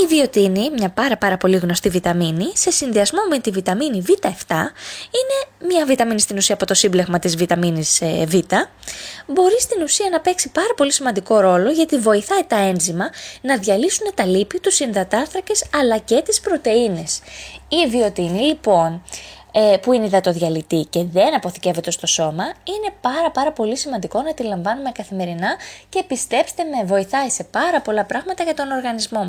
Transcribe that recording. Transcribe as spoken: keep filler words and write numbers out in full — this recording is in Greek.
βιωτίνη, μια πάρα πάρα πολύ γνωστή βιταμίνη, σε συνδυασμό με τη βιταμίνη β επτά, είναι μια βιταμίνη στην ουσία από το σύμπλεγμα της βιταμίνης ε, Β, μπορεί στην ουσία να παίξει πάρα πολύ σημαντικό ρόλο γιατί βοηθάει τα ένζημα να διαλύσουν τα λίπη, τους υδατάνθρακες αλλά και τις πρωτεΐνες. Η βιωτίνη λοιπόν, που είναι υδατοδιαλυτή και δεν αποθηκεύεται στο σώμα, είναι πάρα πάρα πολύ σημαντικό να τη λαμβάνουμε καθημερινά και πιστέψτε με, βοηθάει σε πάρα πολλά πράγματα για τον οργανισμό μας.